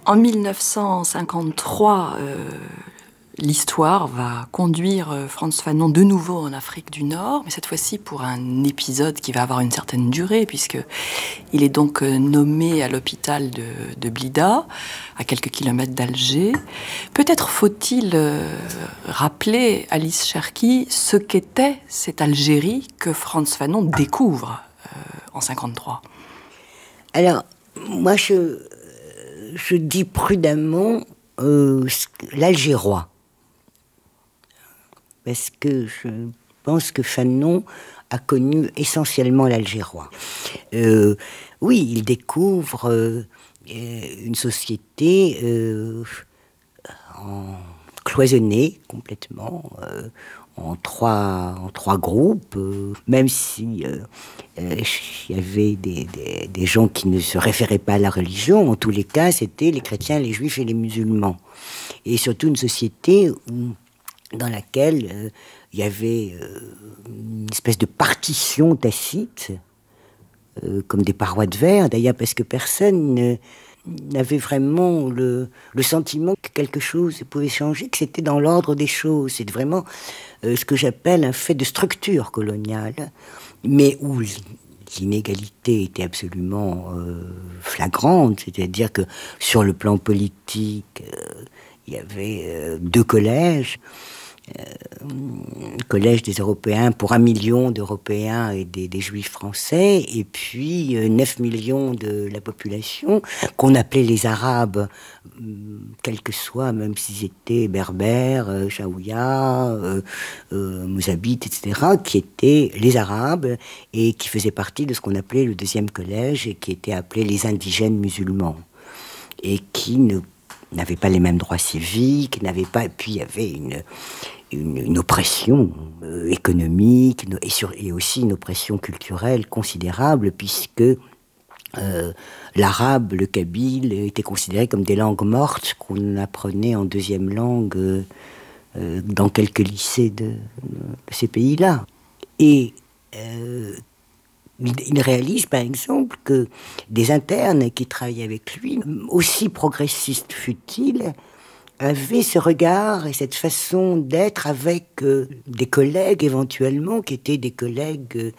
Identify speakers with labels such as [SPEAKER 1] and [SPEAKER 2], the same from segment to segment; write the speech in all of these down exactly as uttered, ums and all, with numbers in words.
[SPEAKER 1] En mille neuf cent cinquante-trois, euh, l'histoire va conduire Frantz Fanon de nouveau en Afrique du Nord, mais cette fois-ci pour un épisode qui va avoir une certaine durée, puisqu'il est donc nommé à l'hôpital de, de Blida, à quelques kilomètres d'Alger. Peut-être faut-il euh, rappeler, Alice Cherki, ce qu'était cette Algérie que Frantz Fanon découvre euh, en cinquante-trois.
[SPEAKER 2] Alors, moi, je, je dis prudemment euh, l'Algérois. Parce que je pense que Fanon a connu essentiellement l'Algérois. Euh, oui, il découvre euh, une société euh, en, cloisonnée complètement, euh, en, trois, en trois groupes, euh, même si euh, euh, il y avait des, des, des gens qui ne se référaient pas à la religion. En tous les cas, c'était les chrétiens, les juifs et les musulmans. Et surtout une société où dans laquelle euh, il y avait euh, une espèce de partition tacite, euh, comme des parois de verre, d'ailleurs, parce que personne euh, n'avait vraiment le, le sentiment que quelque chose pouvait changer, que c'était dans l'ordre des choses. C'est vraiment euh, ce que j'appelle un fait de structure coloniale, mais où l'inégalité était absolument euh, flagrante, c'est-à-dire que sur le plan politique, euh, il y avait euh, deux collèges, Euh, collège des Européens pour un million d'Européens et des, des Juifs français, et puis euh, neuf millions de la population qu'on appelait les Arabes, euh, quels que soient, même s'ils étaient berbères, euh, chaouia, euh, euh, mozabites, et cetera, qui étaient les Arabes et qui faisaient partie de ce qu'on appelait le deuxième collège et qui étaient appelés les indigènes musulmans et qui ne n'avaient pas les mêmes droits civiques, n'avaient pas, et puis il y avait une, une, une oppression euh, économique une, et, sur, et aussi une oppression culturelle considérable, puisque euh, l'arabe, le kabyle étaient considérés comme des langues mortes qu'on apprenait en deuxième langue euh, euh, dans quelques lycées de, de ces pays-là. Et euh, il réalise, par exemple, que des internes qui travaillaient avec lui, aussi progressistes fut-il, avaient ce regard et cette façon d'être avec euh, des collègues, éventuellement, qui étaient des collègues euh,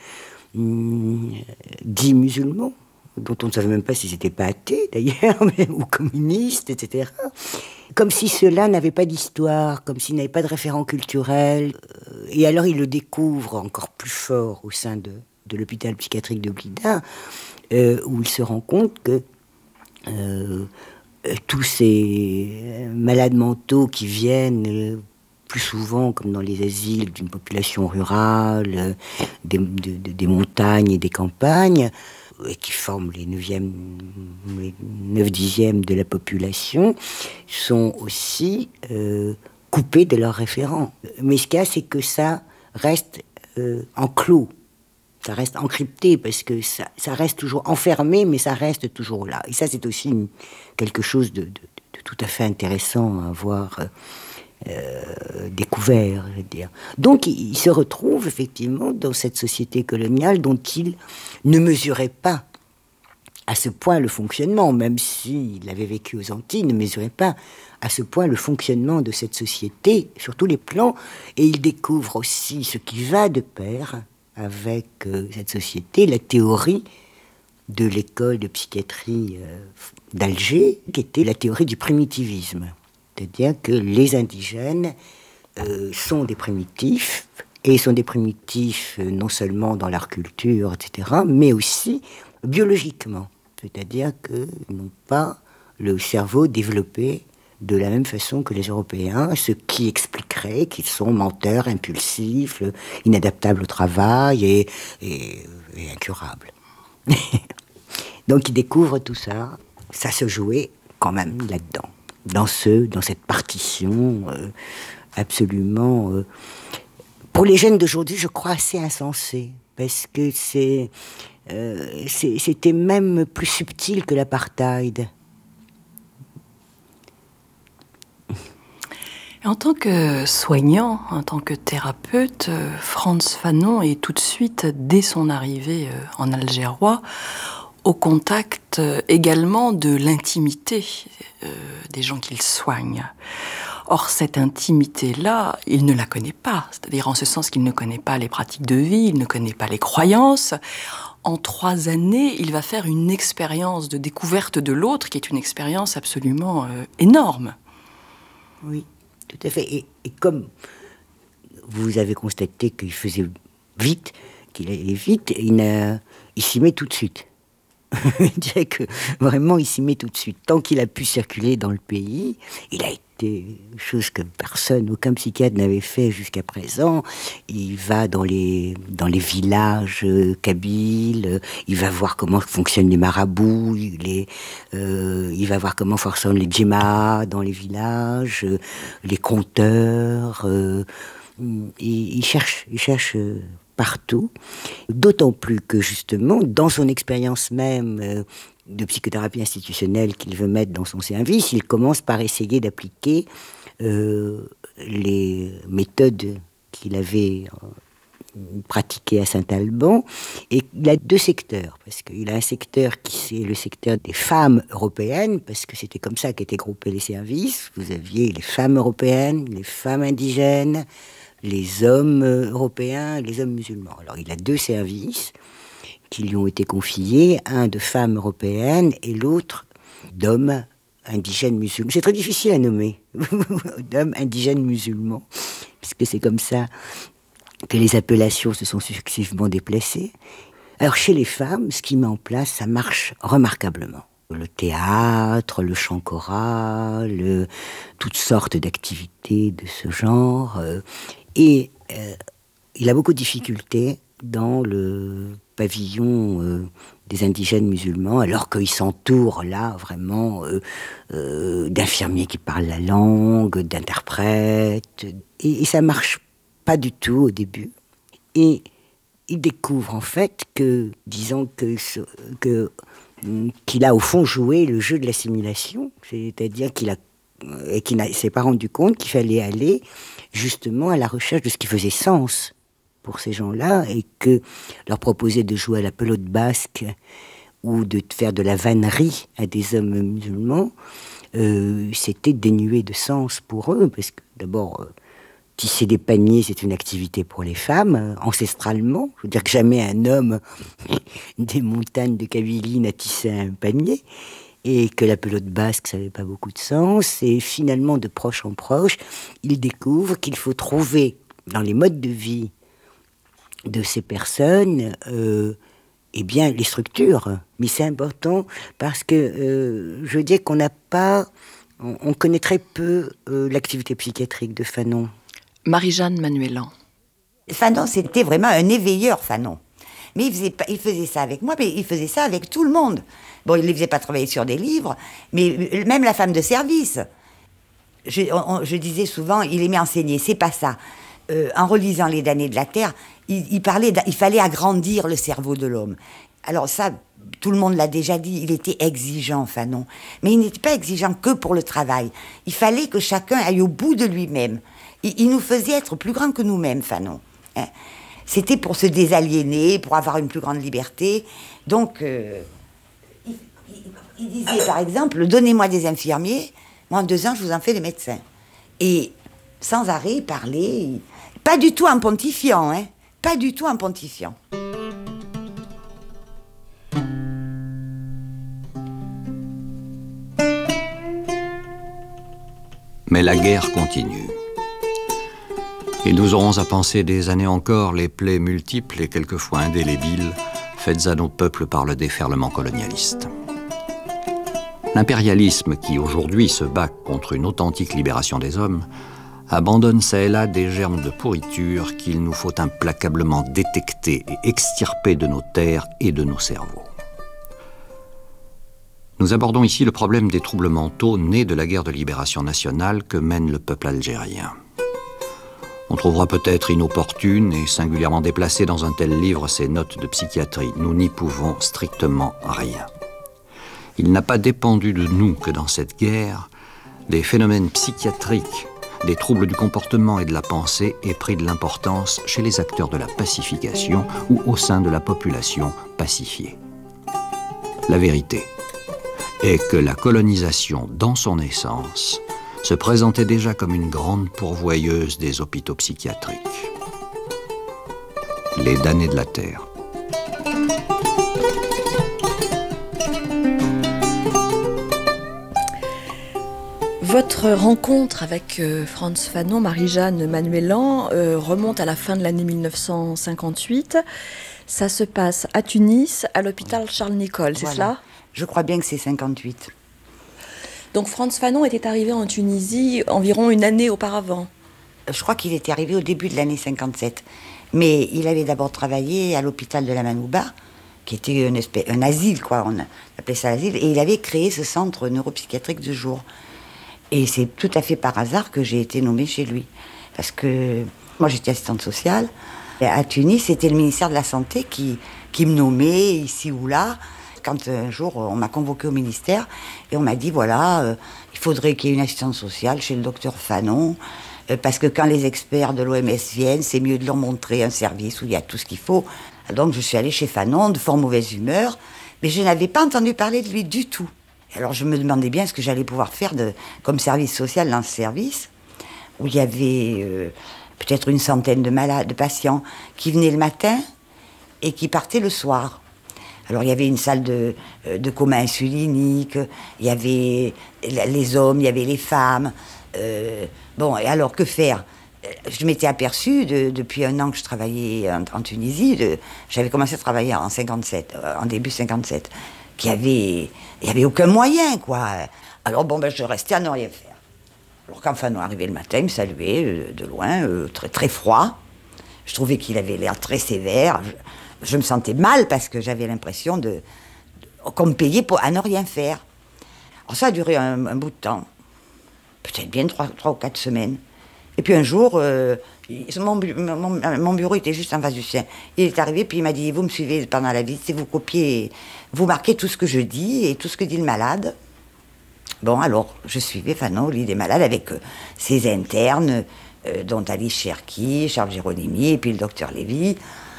[SPEAKER 2] dits musulmans, dont on ne savait même pas s'ils n'étaient pas athées, d'ailleurs, ou communistes, et cetera. Comme si ceux-là n'avaient pas d'histoire, comme s'ils n'avaient pas de référent culturel. Et alors, il le découvre encore plus fort au sein de... de l'hôpital psychiatrique de Blida, euh, où il se rend compte que euh, tous ces malades mentaux qui viennent euh, plus souvent, comme dans les asiles, d'une population rurale, euh, des, de, de, des montagnes et des campagnes, et qui forment les neuf dixièmes de la population, sont aussi euh, coupés de leurs référents. Mais ce qu'il y a, c'est que ça reste euh, enclos. Ça reste encrypté parce que ça, ça reste toujours enfermé, mais ça reste toujours là. Et ça, c'est aussi une, quelque chose de, de, de tout à fait intéressant à avoir euh, découvert, je veux dire. Donc, il, il se retrouve effectivement dans cette société coloniale dont il ne mesurait pas à ce point le fonctionnement, même s'il avait vécu aux Antilles, il ne mesurait pas à ce point le fonctionnement de cette société sur tous les plans. Et il découvre aussi ce qui va de pair avec euh, cette société, la théorie de l'école de psychiatrie euh, d'Alger, qui était la théorie du primitivisme. C'est-à-dire que les indigènes euh, sont des primitifs, et sont des primitifs euh, non seulement dans leur culture, et cetera, mais aussi biologiquement. C'est-à-dire qu'ils n'ont pas le cerveau développé de la même façon que les Européens, ce qui expliquerait qu'ils sont menteurs, impulsifs, inadaptables au travail et, et, et incurables. Donc ils découvrent tout ça. Ça se jouait quand même là-dedans, dans, ce, dans cette partition euh, absolument, euh, pour les jeunes d'aujourd'hui, je crois assez insensée, parce que c'est, euh, c'est, c'était même plus subtil que l'apartheid.
[SPEAKER 1] En tant que soignant, en tant que thérapeute, Frantz Fanon est tout de suite, dès son arrivée en Algérois, au contact également de l'intimité euh, des gens qu'il soigne. Or, cette intimité-là, il ne la connaît pas. C'est-à-dire en ce sens qu'il ne connaît pas les pratiques de vie, il ne connaît pas les croyances. En trois années, il va faire une expérience de découverte de l'autre qui est une expérience absolument euh, énorme.
[SPEAKER 2] Oui, tout à fait. Et, et comme vous avez constaté qu'il faisait vite, qu'il allait vite, il, il s'y met tout de suite. Je dirais que vraiment, il s'y met tout de suite. Tant qu'il a pu circuler dans le pays, il a été, chose que personne, aucun psychiatre n'avait fait jusqu'à présent. Il va dans les, dans les villages euh, kabyles, il va voir comment fonctionnent les marabouts, les, euh, il va voir comment fonctionnent les djemmas dans les villages, euh, les conteurs. Euh, il, il cherche, il cherche euh, partout, d'autant plus que justement, dans son expérience même euh, de psychothérapie institutionnelle qu'il veut mettre dans son service, il commence par essayer d'appliquer euh, les méthodes qu'il avait euh, pratiquées à Saint-Alban. Et il a deux secteurs, parce qu'il a un secteur qui est le secteur des femmes européennes, parce que c'était comme ça qu'étaient groupés les services. Vous aviez les femmes européennes, les femmes indigènes, les hommes européens, les hommes musulmans. Alors il a deux services qui lui ont été confiés, un de femmes européennes et l'autre d'hommes indigènes musulmans. C'est très difficile à nommer, d'hommes indigènes musulmans, puisque c'est comme ça que les appellations se sont successivement déplacées. Alors chez les femmes, ce qu'il met en place, ça marche remarquablement. Le théâtre, le chant choral, le, toutes sortes d'activités de ce genre. Euh, et euh, il a beaucoup de difficultés dans le pavillon euh, des indigènes musulmans, alors qu'il s'entoure là vraiment euh, euh, d'infirmiers qui parlent la langue, d'interprètes. Et, et ça marche pas du tout au début. Et il découvre en fait que, disons que... que qu'il a au fond joué le jeu de l'assimilation, c'est-à-dire qu'il a, et qu'il ne s'est pas rendu compte qu'il fallait aller justement à la recherche de ce qui faisait sens pour ces gens-là, et que leur proposer de jouer à la pelote basque ou de faire de la vannerie à des hommes musulmans, euh, c'était dénué de sens pour eux, parce que d'abord... Euh, tisser des paniers, c'est une activité pour les femmes, euh, ancestralement. Je veux dire que jamais un homme des montagnes de Kabylie n'a tissé un panier, et que la pelote basque, ça n'avait pas beaucoup de sens. Et finalement, de proche en proche, il découvre qu'il faut trouver dans les modes de vie de ces personnes, euh, eh bien, les structures. Mais c'est important parce que euh, je veux dire qu'on n'a pas... On, on connaît très peu euh, l'activité psychiatrique de Fanon.
[SPEAKER 1] Marie-Jeanne Manuelan.
[SPEAKER 3] Fanon, c'était vraiment un éveilleur, Fanon. Mais il faisait, pas, il faisait ça avec moi, mais il faisait ça avec tout le monde. Bon, il ne les faisait pas travailler sur des livres, mais même la femme de service. Je, on, je disais souvent, il aimait enseigner, c'est pas ça. Euh, en relisant Les damnés de la Terre, il, il parlait, il fallait agrandir le cerveau de l'homme. Alors ça, tout le monde l'a déjà dit, il était exigeant, Fanon. Mais il n'était pas exigeant que pour le travail. Il fallait que chacun aille au bout de lui-même. Il nous faisait être plus grands que nous-mêmes, Fanon. Hein. C'était pour se désaliéner, pour avoir une plus grande liberté. Donc, euh, il, il, il disait, par exemple, donnez-moi des infirmiers, moi en deux ans, je vous en fais des médecins. Et sans arrêt, parler, pas du tout en pontifiant, hein, pas du tout en pontifiant.
[SPEAKER 4] Mais la guerre continue. Et nous aurons à penser des années encore les plaies multiples et quelquefois indélébiles faites à nos peuples par le déferlement colonialiste. L'impérialisme qui aujourd'hui se bat contre une authentique libération des hommes abandonne çà et là des germes de pourriture qu'il nous faut implacablement détecter et extirper de nos terres et de nos cerveaux. Nous abordons ici le problème des troubles mentaux nés de la guerre de libération nationale que mène le peuple algérien. On trouvera peut-être inopportune et singulièrement déplacée dans un tel livre ces notes de psychiatrie. Nous n'y pouvons strictement rien. Il n'a pas dépendu de nous que dans cette guerre, des phénomènes psychiatriques, des troubles du comportement et de la pensée aient pris de l'importance chez les acteurs de la pacification ou au sein de la population pacifiée. la vérité est que la colonisation, dans son essence, se présentait déjà comme une grande pourvoyeuse des hôpitaux psychiatriques. Les damnés de la terre.
[SPEAKER 1] Votre rencontre avec euh, Frantz Fanon, Marie-Jeanne Manuelan, euh, remonte à la fin de l'année mille neuf cent cinquante-huit. Ça se passe à Tunis, à l'hôpital Charles-Nicolle, c'est
[SPEAKER 3] Voilà.
[SPEAKER 1] cela ?
[SPEAKER 3] Je crois bien que c'est cinquante-huit.
[SPEAKER 1] Donc Frantz Fanon était arrivé en Tunisie environ une année auparavant.
[SPEAKER 3] Je crois qu'il était arrivé au début de l'année cinquante-sept. Mais il avait d'abord travaillé à l'hôpital de la Manouba, qui était une espèce, un asile, quoi, on appelait ça l'asile, et il avait créé ce centre neuropsychiatrique de jour. Et c'est tout à fait par hasard que j'ai été nommée chez lui. Parce que moi, j'étais assistante sociale. Et à Tunis, c'était le ministère de la Santé qui, qui me nommait ici ou là. Quand un jour, on m'a convoquée au ministère et on m'a dit, voilà, euh, il faudrait qu'il y ait une assistante sociale chez le docteur Fanon, euh, parce que quand les experts de l'O M S viennent, c'est mieux de leur montrer un service où il y a tout ce qu'il faut. Donc je suis allée chez Fanon de fort mauvaise humeur, mais je n'avais pas entendu parler de lui du tout. Alors je me demandais bien ce que j'allais pouvoir faire de, comme service social dans ce service, où il y avait euh, peut-être une centaine de malades, de patients qui venaient le matin et qui partaient le soir. Alors il y avait une salle de, de coma insulinique, il y avait les hommes, il y avait les femmes. Euh, bon, et alors que faire ? Je m'étais aperçue, de, depuis un an que je travaillais en, en Tunisie, de, j'avais commencé à travailler en cinquante-sept, en début cinquante-sept, qu'il y avait, il y avait aucun moyen, quoi. Alors bon, ben je restais à ne rien faire. Alors quand Fanon arrivait le matin, il me saluait euh, de loin, euh, très, très froid. Je trouvais qu'il avait l'air très sévère. Je, je me sentais mal parce que j'avais l'impression de, de qu'on me payait pour, à ne rien faire. Alors ça a duré un, un bout de temps, peut-être bien trois, trois ou quatre semaines. Et puis un jour, euh, mon, mon, mon bureau était juste en face du sien. Il est arrivé, puis il m'a dit, vous me suivez pendant la visite, vous copiez, vous marquez tout ce que je dis et tout ce que dit le malade. Bon, alors, je suivais Fanon au lit des malades avec euh, ses internes, euh, dont Alice Cherki, Charles Géronimi, et puis le docteur Lévy.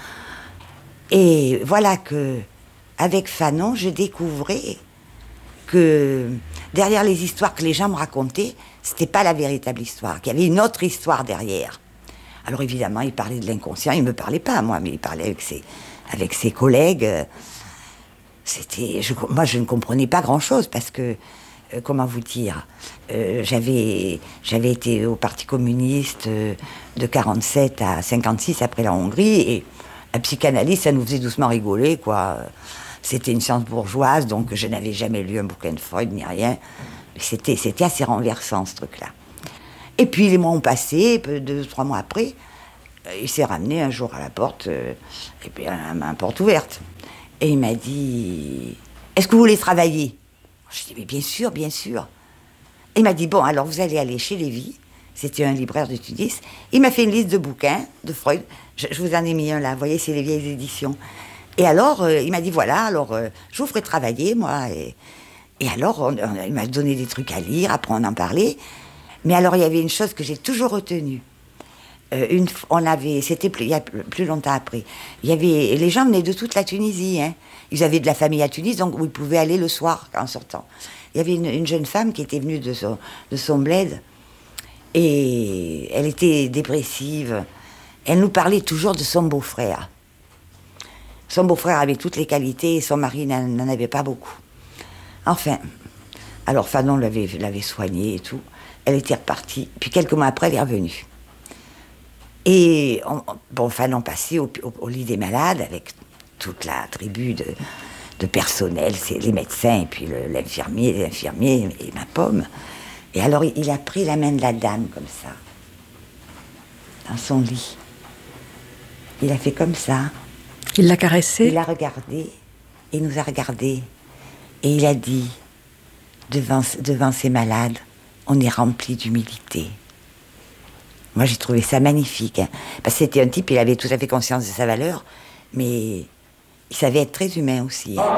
[SPEAKER 3] Et voilà que, avec Fanon, je découvrais que derrière les histoires que les gens me racontaient, c'était pas la véritable histoire, qu'il y avait une autre histoire derrière. Alors évidemment, il parlait de l'inconscient, il me parlait pas à moi, mais il parlait avec ses, avec ses collègues. C'était, je, moi, je ne comprenais pas grand-chose parce que, euh, comment vous dire, euh, j'avais, j'avais été au Parti communiste euh, de quarante-sept à cinquante-six après la Hongrie, et un psychanalyste, ça nous faisait doucement rigoler, quoi. C'était une science bourgeoise, donc je n'avais jamais lu un bouquin de Freud ni rien. C'était, c'était assez renversant, ce truc-là. Et puis les mois ont passé, deux, trois mois après, il s'est ramené un jour à la porte, euh, et puis à la porte ouverte. Et il m'a dit, est-ce que vous voulez travailler ? Je dis, mais bien sûr, bien sûr. Et il m'a dit, bon, alors vous allez aller chez Lévy, c'était un libraire de Tunis. Il m'a fait une liste de bouquins de Freud. Je, je vous en ai mis un là, vous voyez, c'est les vieilles éditions. Et alors, euh, il m'a dit, voilà, alors, euh, je vous ferai travailler, moi. Et, et alors, on, on, il m'a donné des trucs à lire, après on en parlait. Mais alors, il y avait une chose que j'ai toujours retenue. Euh, une, on avait, c'était plus, il y a plus longtemps après. Il y avait, les gens venaient de toute la Tunisie, hein. Ils avaient de la famille à Tunis, donc ils pouvaient aller le soir, en sortant. Il y avait une, une jeune femme qui était venue de son, de son bled, et elle était dépressive. Elle nous parlait toujours de son beau-frère. Son beau-frère avait toutes les qualités et son mari n'en avait pas beaucoup. Enfin, alors Fanon l'avait, l'avait soignée et tout. Elle était repartie. Puis quelques mois après, elle est revenue. Et on, bon, Fanon passait au, au, au lit des malades avec toute la tribu de, de personnel, c'est les médecins et puis le, l'infirmier, l'infirmier et ma pomme. Et alors il, il a pris la main de la dame comme ça, dans son lit. Il a fait comme ça.
[SPEAKER 1] Il l'a caressée ?
[SPEAKER 3] Il l'a regardé, il nous a regardés, et il a dit, devant, devant ces malades, on est rempli d'humilité. Moi, j'ai trouvé ça magnifique, hein, parce que c'était un type, il avait tout à fait conscience de sa valeur, mais il savait être très humain aussi. Hein.